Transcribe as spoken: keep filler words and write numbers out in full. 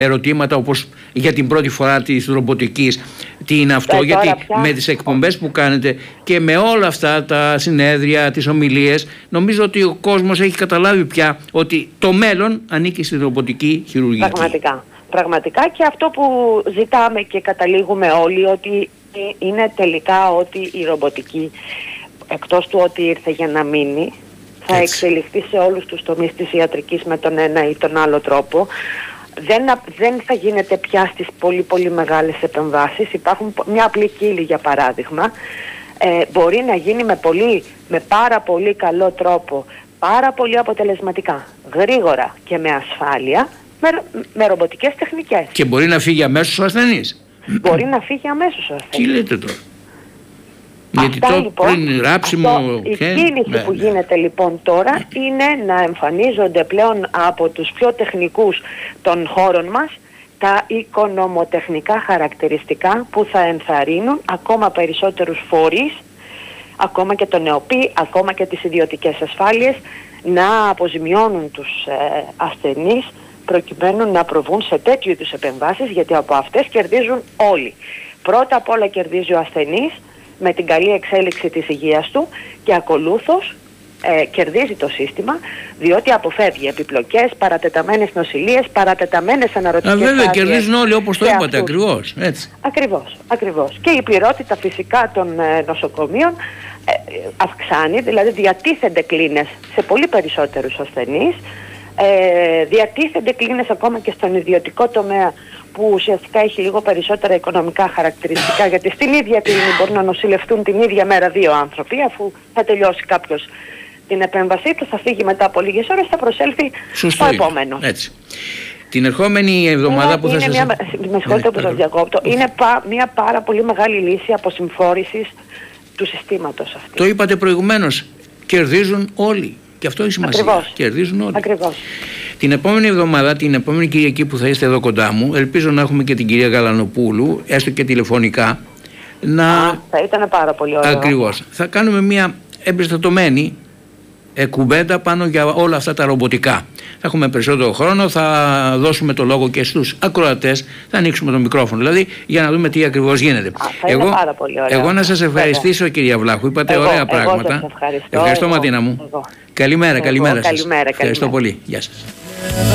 ερωτήματα όπως για την πρώτη φορά της ρομποτικής, τι είναι αυτό, ε, γιατί πια... με τις εκπομπές που κάνετε και με όλα αυτά τα συνέδρια, τις ομιλίες, νομίζω ότι ο κόσμος έχει καταλάβει πια ότι το μέλλον ανήκει στη ρομποτική χειρουργική. Πραγματικά. Πραγματικά, και αυτό που ζητάμε και καταλήγουμε όλοι, ότι είναι τελικά ότι η ρομποτική, εκτός του ότι ήρθε για να μείνει, θα Έτσι. εξελιχθεί σε όλους τους τομείς της ιατρικής με τον ένα ή τον άλλο τρόπο. Δεν, δεν θα γίνεται πια στις πολύ πολύ μεγάλες επεμβάσεις. Υπάρχουν μια απλή κύλη, για παράδειγμα, ε, μπορεί να γίνει με, πολύ, με πάρα πολύ καλό τρόπο, πάρα πολύ αποτελεσματικά, γρήγορα και με ασφάλεια, με, με ρομποτικές τεχνικές. Και μπορεί να φύγει αμέσως ο ασθενής. Μπορεί να φύγει αμέσως ο ασθενής. Τι λέτε τώρα? Αυτά, Γιατί το λοιπόν, πριν ράψιμο... Αυτό, η και... κίνηση ναι, που ναι. γίνεται λοιπόν τώρα είναι να εμφανίζονται πλέον από τους πιο τεχνικούς των χώρων μας τα οικονομοτεχνικά χαρακτηριστικά που θα ενθαρρύνουν ακόμα περισσότερους φορείς, ακόμα και τον ΕΟΠΗ, ακόμα και τις ιδιωτικές ασφάλειες, να αποζημιώνουν τους ε, ασθενείς προκειμένου να προβούν σε τέτοιου είδους επεμβάσεις, γιατί από αυτές κερδίζουν όλοι. Πρώτα απ' όλα κερδίζει ο ασθενής με την καλή εξέλιξη της υγείας του, και ακολούθως ε, κερδίζει το σύστημα, διότι αποφεύγει επιπλοκές, παρατεταμένες νοσηλίες, παρατεταμένες αναρωτικές άδειες. Βέβαια, άδειες κερδίζουν όλοι, όπως το είπατε, αυτούς. ακριβώς. Έτσι. Ακριβώς, ακριβώς. Και η πληρότητα φυσικά των ε, νοσοκομείων ε, αυξάνει, δηλαδή διατίθενται κλίνες σε πολύ περισσότερους ασθενείς, ε, διατίθενται κλίνες ακόμα και στον ιδιωτικό τομέα, που ουσιαστικά έχει λίγο περισσότερα οικονομικά χαρακτηριστικά, γιατί στην ίδια κλίνη μπορεί να νοσηλευτούν την ίδια μέρα δύο άνθρωποι, αφού θα τελειώσει κάποιος την επέμβασή του, θα φύγει μετά από λίγες ώρες, θα προσέλθει Σωστό στο είναι. επόμενο. Έτσι. Την ερχόμενη εβδομάδα είναι, που θα είναι σας... Μια, με συγχωρείτε ναι, που σας διακόπτω, είναι πα, μια πάρα πολύ μεγάλη λύση αποσυμφόρησης του συστήματος αυτή. Το είπατε προηγουμένως, κερδίζουν όλοι. Και αυτό έχει σημασία. Ακριβώς. Κερδίζουν όλοι. Ακριβώς. Την επόμενη εβδομάδα, την επόμενη Κυριακή που θα είστε εδώ κοντά μου, ελπίζω να έχουμε και την κυρία Γαλανοπούλου, έστω και τηλεφωνικά, να... Α, θα ήταν πάρα πολύ ωραίο. Ακριβώς. Θα κάνουμε μια εμπεριστατωμένη ε, κουβέντα πάνω για όλα αυτά τα ρομποτικά. Θα έχουμε περισσότερο χρόνο, θα δώσουμε το λόγο και στους ακροατές, θα ανοίξουμε το μικρόφωνο, δηλαδή, για να δούμε τι ακριβώς γίνεται. Α, θα είναι εγώ, πάρα πολύ ωραίο. εγώ να σας ευχαριστήσω, βέβαια, κυρία Βλάχου, είπατε εγώ, ωραία εγώ πράγματα. Σας ευχαριστώ. Ευχαριστώ, εγώ, Ματίνα μου. εγώ. Καλημέρα, Εγώ, καλημέρα σας. καλημέρα, Ευχαριστώ καλημέρα. πολύ. Γεια σας.